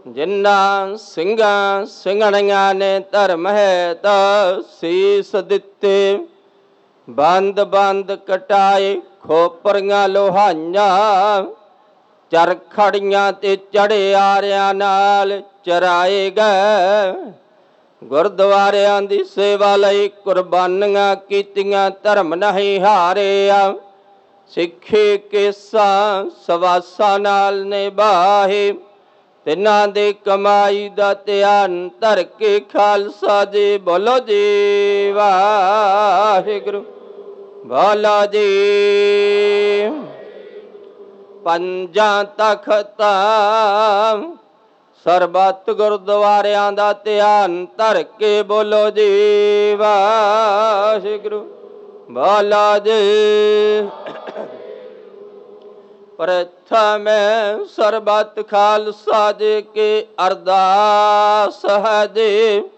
ਜਿਨ੍ਹਾਂ ਸਿੰਘਾਂ ਸਿੰਘਣੀਆਂ ਨੇ ਧਰਮ ਹੈ ਤਾਂ ਸੀਸ ਦਿੱਤੇ। ਬੰਦ ਬੰਦ ਕਟਾਏ ਖੋਪਰੀਆਂ ਲੋਹਾਈਆਂ, ਚਰਖੜੀਆਂ ਤੇ ਚੜਿਆਰਿਆਂ ਨਾਲ ਚਰਾਏ ਗਏ। ਗੁਰਦੁਆਰਿਆਂ ਦੀ ਸੇਵਾ ਲਈ ਕੁਰਬਾਨੀਆਂ ਕੀਤੀਆਂ, ਧਰਮ ਨਹੀਂ ਹਾਰਿਆ। ਸਿੱਖੀ ਕੇਸਾਂ ਸਵਾਸਾਂ ਨਾਲ ਨਿਭਾਏ, ਤਿੰਨਾਂ ਦੇ ਕਮਾਈ ਦਾ ਧਿਆਨ ਧਰ ਕੇ ਖਾਲਸਾ ਜੀ ਬੋਲੋ ਜੀ ਵਾਹਿਗੁਰੂ, ਬੋਲੋ ਜੀ। ਪੰਜਾਂ ਤਖ਼ਤਾਂ ਸਰਬੱਤ ਗੁਰਦੁਆਰਿਆਂ ਦਾ ਧਿਆਨ ਧਰ ਕੇ ਬੋਲੋ ਜੀ ਵਾਹਿਗੁਰੂ, ਬੋਲੋ ਜੀ। ਪ੍ਰਥਮ ਸਰਬੱਤ ਖਾਲਸਾ ਜੀ ਕੀ ਅਰਦਾਸ ਹੈ ਜੀ,